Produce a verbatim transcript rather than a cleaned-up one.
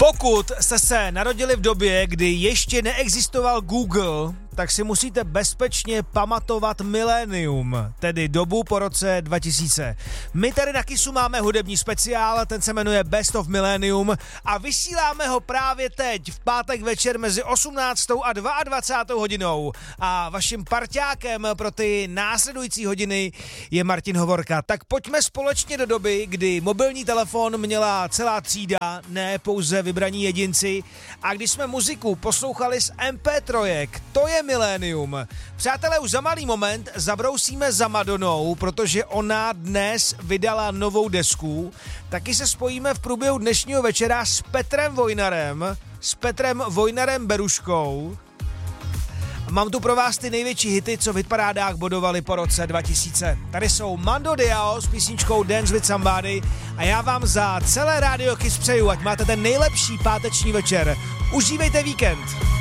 Pokud jste se narodili v době, kdy ještě neexistoval Google, tak si musíte bezpečně pamatovat milénium, tedy dobu po roce dva tisíce. My tady na Kissu máme hudební speciál, ten se jmenuje Best of Millennium a vysíláme ho právě teď, v pátek večer mezi osmnáctou a dvacátou druhou hodinou. A vaším parťákem pro ty následující hodiny je Martin Hovorka. Tak pojďme společně do doby, kdy mobilní telefon měla celá třída, ne pouze vybraní jedinci, a když jsme muziku poslouchali z em pé tři, to je milénium. Přátelé, už za malý moment zabrousíme za Madonou, protože ona dnes vydala novou desku. Taky se spojíme v průběhu dnešního večera s Petrem Vojnarem, s Petrem Vojnarem Beruškou. Mám tu pro vás ty největší hity, co v hitparádách bodovali po roce dva tisíce. Tady jsou Mando Diao s písničkou Dance with Somebody a já vám za celé Rádio Kiss přeju, ať máte ten nejlepší páteční večer. Užívejte víkend.